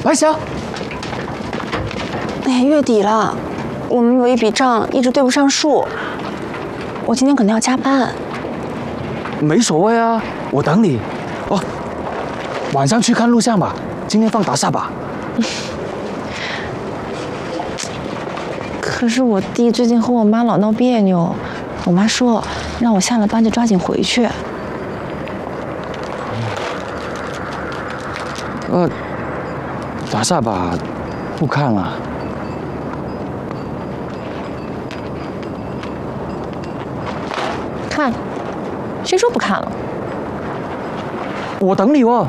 白霞， 哎，月底了，我们有一笔账一直对不上数，我今天可能要加班。 没所谓啊，我等你。哦，晚上去看录像吧，今天放打煞吧。 可是我弟最近和我妈老闹别扭，我妈说让我下了班就抓紧回去。 打煞吧，不看了。 看，谁说不看了？ 我等你哦。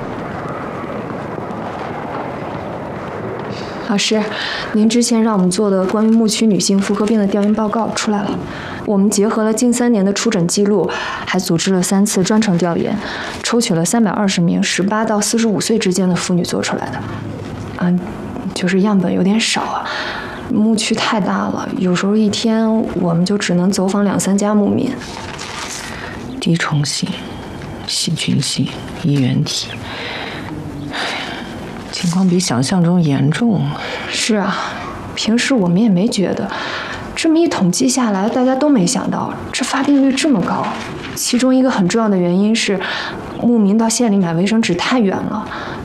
老师，您之前让我们做的关于牧区女性妇科病的调研报告出来了。我们结合了近3年的出诊记录，还组织了3次专程调研，抽取了320名18到45岁之间的妇女做出来的。就是样本有点少啊，牧区太大了，有时候一天我们就只能走访2、3家牧民。 滴虫性、细菌性、衣原体，情况比想象中严重。 是啊，平时我们也没觉得，这么一统计下来，大家都没想到这发病率这么高。其中一个很重要的原因是，牧民到县里买卫生纸太远了，